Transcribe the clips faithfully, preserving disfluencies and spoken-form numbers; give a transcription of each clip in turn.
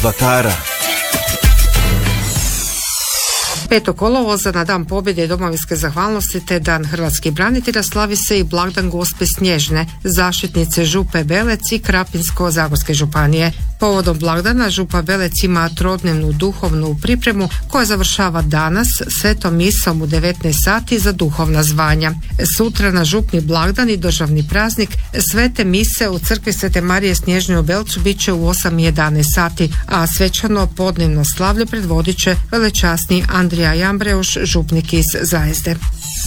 Zlatara. petog kolovoza na Dan pobjede i domovinske zahvalnosti te Dan hrvatskih branitelja slavi se i blagdan Gospe Snježne, zaštitnice Župe Belec i Krapinsko-zagorske županije. Povodom blagdana Župa Belec ima trodnevnu duhovnu pripremu koja završava danas svetom misom u devetnaest sati za duhovna zvanja. Sutra na župni blagdan i državni praznik svete mise u crkvi Svete Marije Snježne u Belcu bit će u osam i jedanaest sati, a svečano podnevno slavlje predvodit će velečasni Andrija Jambreuš, župnik iz Zajezde.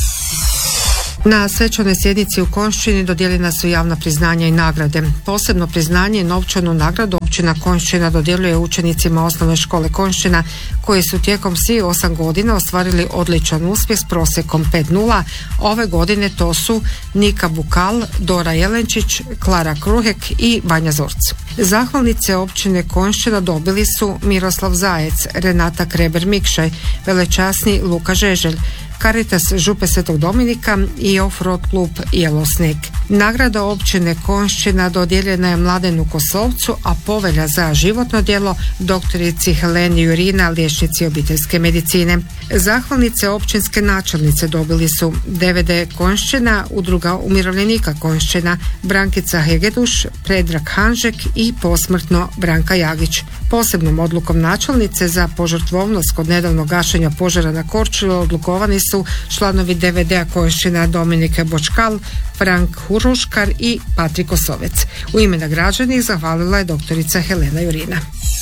Na svečanoj sjednici u Konjšćini dodijeljena su javna priznanja i nagrade. Posebno priznanje i novčanu nagradu općina Konjšćina dodjeljuje učenicima osnovne škole Konjšćina koji su tijekom svih osam godina ostvarili odličan uspjeh s prosjekom pet nula. Ove godine to su Nika Bukal, Dora Jelenčić, Klara Kruhek i Vanja Zorc. Zahvalnice općine Konjšćina dobili su Miroslav Zajec, Renata Kreber-Mikšaj, velečasni Luka Žeželj, Caritas Župe Svetog Dominika i Offroad klub Jelosnik. Nagrada općine Konjšćina dodijeljena je Mladenu Kosovcu, a povelja za životno djelo doktorici Heleni Jurina, liječnici obiteljske medicine. Zahvalnice općinske načelnice dobili su D V D Konjšćina, Udruga umirovljenika Konjšćina, Brankica Hegeduš, Predrag Hanžek i posmrtno Branka Jagić. Posebnom odlukom načelnice za požrtvovnost kod nedavnog gašenja požara na Korčuli odlukovani su članovi D V D-a Konjšćina Dominike Bočkal, Frank Huruškar i Patrik Osovec. U ime nagrađenih zahvalila je doktorica Helena Jurina.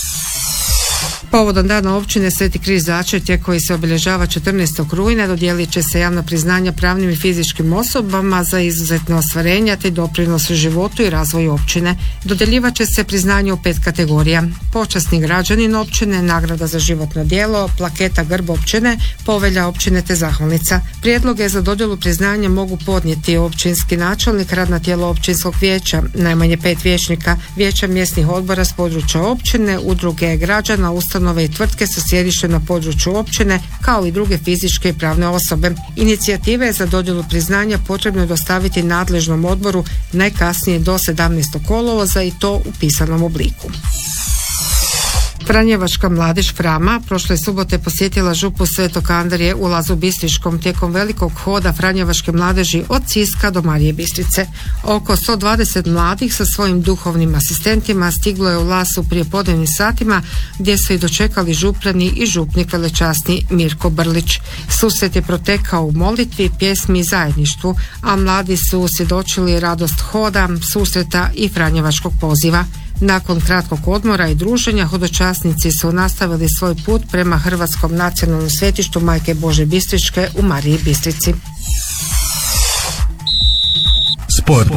Povodom dana općine Sveti Križ Začretje koji se obilježava četrnaestog rujna dodijelit će se javna priznanja pravnim i fizičkim osobama za izuzetne ostvarenja te doprinos životu i razvoju općine. Dodjeljivat će se priznanje u pet kategorija: počasni građanin općine, nagrada za životno djelo, plaketa grb općine, povelja općine te zahvalnica. Prijedloge za dodjelu priznanja mogu podnijeti općinski načelnik, radna tijela općinskog vijeća, najmanje pet vijećnika, vijeća mjesnih odbora s područja općine, udruge građana, ustanove i tvrtke sa sjedištem na području općine, kao i druge fizičke i pravne osobe. Inicijative za dodjelu priznanja potrebno je dostaviti nadležnom odboru najkasnije do sedamnaestog kolovoza i to u pisanom obliku. Franjevačka mladež Frama prošle subote posjetila župu Svetog Andrije u Lazu Bistriškom tijekom velikog hoda Franjevačke mladeži od Siska do Marije Bistrice. Oko sto dvadeset mladih sa svojim duhovnim asistentima stiglo je u Laz u prijepodnevnim satima gdje su i dočekali župljani i župnik velečasni Mirko Brlić. Susret je protekao u molitvi, pjesmi i zajedništvu, a mladi su svjedočili radost hoda, susreta i franjevačkog poziva. Nakon kratkog odmora i druženja hodočasnici su nastavili svoj put prema Hrvatskom nacionalnom svetištu Majke Božje Bistričke u Mariji Bistrici. Sport.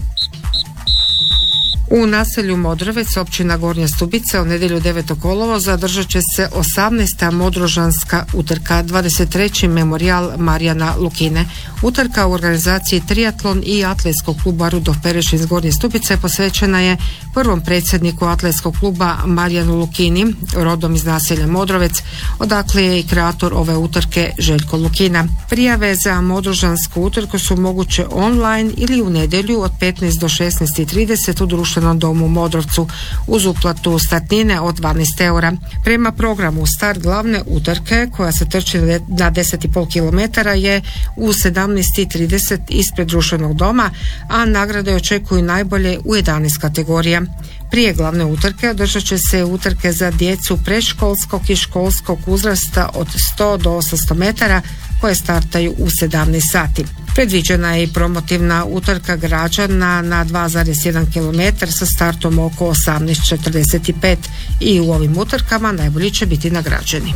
U naselju Modrovec, općina Gornja Stubica, u nedjelju devetog kolovoza održat će se osamnaesta modrožanska utrka, dvadeset treći memorijal Marijana Lukine. Utrka u organizaciji Triatlon i atletskog kluba Rudolf Perešin iz Gornje Stubice posvećena je prvom predsjedniku atletskog kluba Marijanu Lukini, rodom iz naselja Modrovec, odakle je i kreator ove utrke Željko Lukina. Prijave za modrožansku utrku su moguće online ili u nedjelju od petnaest do šesnaest i trideset u društvenom domu u Modrovcu uz uplatu startnine od dvanaest eura. Prema programu start glavne utrke koja se trči na deset i pol kilometara je u sedamnaest i trideset ispred društvenog doma, a nagrade očekuju najbolje u jedanaest kategorija. Prije glavne utrke održat će se utrke za djecu predškolskog i školskog uzrasta od sto do osamsto metara koje startaju u sedamnaest sati. Predviđena je i promotivna utrka građana na dva zarez jedan kilometar sa startom oko osamnaest četrdeset pet i u ovim utrkama najbolji će biti nagrađeni.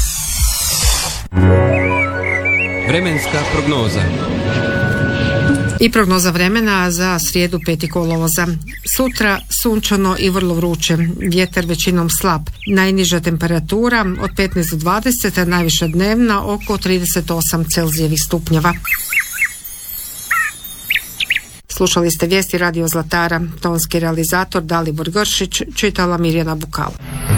Vremenska prognoza. I prognoza vremena za srijedu peti kolovoza. Sutra sunčano i vrlo vruće, vjetar većinom slab, najniža temperatura od petnaest do dvadeset, a najviša dnevna oko trideset osam Celzijevih stupnjeva. Slušali ste vijesti Radio Zlatara, tonski realizator Dalibor Gršić, čitala Mirjana Bukal.